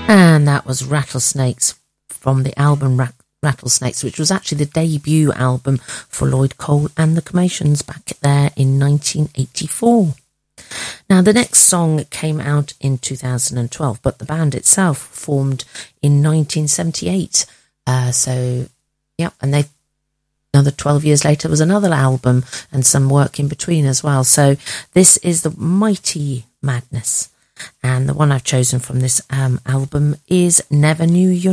And that was Rattlesnakes from the album Rattlesnakes, which was actually the debut album for Lloyd Cole and the Commotions back there in 1984. Now, the next song came out in 2012, but the band itself formed in 1978. And another 12 years later was another album and some work in between as well. So this is the Mighty Madness. And the one I've chosen from this album is Never Knew Your